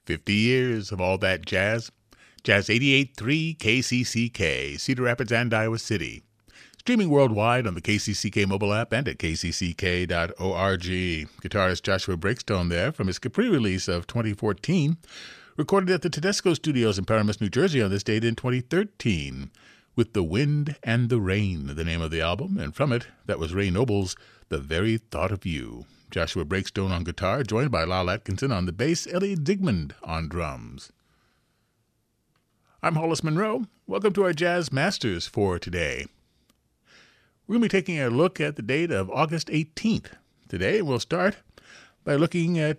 50 years of all that jazz. Jazz 88.3 KCCK, Cedar Rapids and Iowa City. Streaming worldwide on the KCCK mobile app and at kcck.org. Guitarist Joshua Breakstone there from his Capri release of 2014, recorded at the Tedesco Studios in Paramus, New Jersey on this date in 2013. With the Wind and the Rain, the name of the album, and from it, that was Ray Noble's The Very Thought of You. Joshua Breakstone on guitar, joined by Lyle Atkinson on the bass, Elliot Digmond on drums. I'm Hollis Monroe. Welcome to our Jazz Masters for today. We're going to be taking a look at the date of August 18th. Today we'll start by looking at,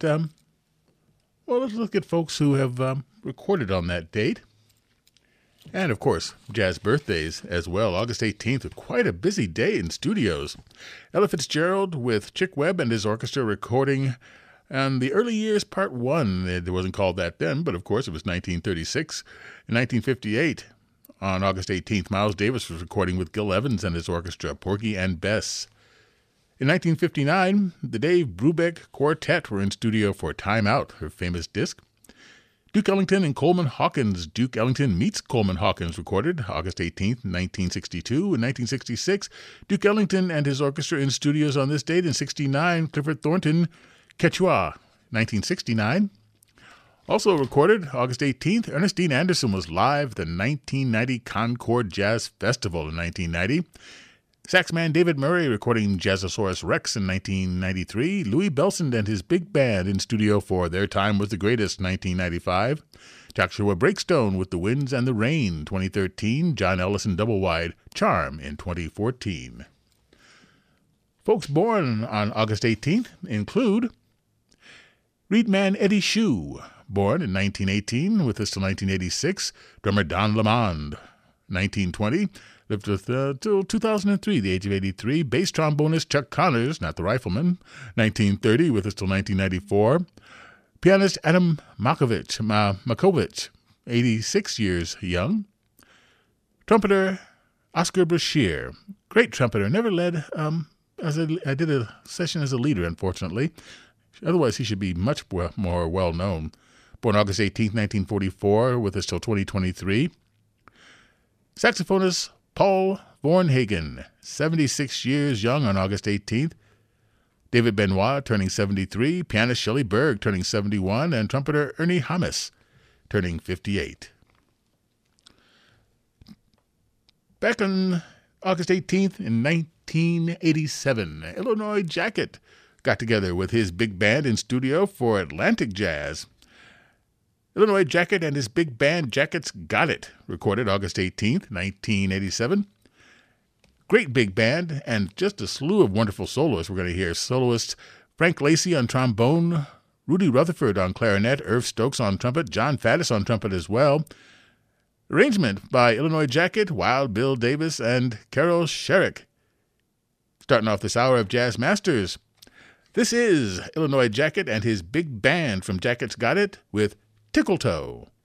let's look at folks who have recorded on that date. And, of course, jazz birthdays as well. August 18th, with quite a busy day in studios. Ella Fitzgerald with Chick Webb and his orchestra recording the Early Years Part 1. It wasn't called that then, but of course it was 1936. In 1958, on August 18th, Miles Davis was recording with Gil Evans and his orchestra, Porgy and Bess. In 1959, the Dave Brubeck Quartet were in studio for Time Out, her famous disc. Duke Ellington and Coleman Hawkins, Duke Ellington Meets Coleman Hawkins, recorded August 18th, 1962. In 1966, Duke Ellington and his orchestra in studios on this date. In 1969, Clifford Thornton, Quechua, 1969. Also recorded August 18th, Ernestine Anderson was live at the 1990 Concord Jazz Festival in 1990. Saxman David Murray recording Jazzosaurus Rex in 1993. Louis Bellson and his big band in studio for Their Time Was the Greatest, 1995. Joshua Breakstone with The Winds and the Rain, 2013. John Ellison Double Wide, Charm in 2014. Folks born on August 18th include Reedman Eddie Shue, born in 1918 with us till 1986. Drummer Don Lamond, 1920. Lived with till 2003, the age of 83. Bass trombonist Chuck Connors, not the rifleman, 1930, with us till 1994. Pianist Adam Makovich, 86 years young. Trumpeter Oscar Brashear, great trumpeter, never led. I did a session as a leader, unfortunately. Otherwise, he should be much more well known. Born August 18, 1944, with us till 2023. Saxophonist Paul Vornhagen, 76 years young on August 18th. David Benoit, turning 73. Pianist Shelley Berg, turning 71. And trumpeter Ernie Hamas, turning 58. Back on August 18th in 1987, Illinois Jacquet got together with his big band in studio for Atlantic Jazz. Illinois Jacquet and his big band Jacquet's Got It, recorded August 18th, 1987. Great big band, and just a slew of wonderful soloists. We're going to hear soloists Frank Lacey on trombone, Rudy Rutherford on clarinet, Irv Stokes on trumpet, John Faddis on trumpet as well. Arrangement by Illinois Jacquet, Wild Bill Davis, and Carol Sherrick. Starting off this hour of Jazz Masters, this is Illinois Jacquet and his big band from Jacquet's Got It with Tickle Toe.